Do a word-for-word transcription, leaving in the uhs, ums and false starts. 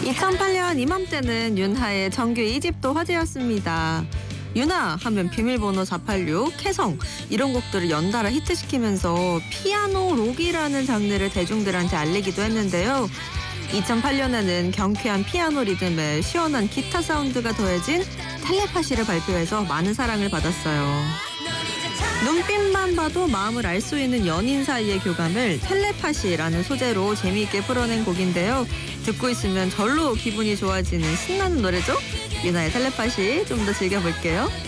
이천팔 년 이맘때는 윤하의 정규 이 집도 화제였습니다. 윤하 하면 비밀번호 사팔육, 캐성 이런 곡들을 연달아 히트시키면서 피아노 록이라는 장르를 대중들한테 알리기도 했는데요. 이천팔 년에는 경쾌한 피아노 리듬에 시원한 기타 사운드가 더해진 텔레파시를 발표해서 많은 사랑을 받았어요. 눈빛만 봐도 마음을 알 수 있는 연인 사이의 교감을 텔레파시라는 소재로 재미있게 풀어낸 곡인데요. 듣고 있으면 절로 기분이 좋아지는 신나는 노래죠? 윤하의 텔레파시 좀 더 즐겨볼게요.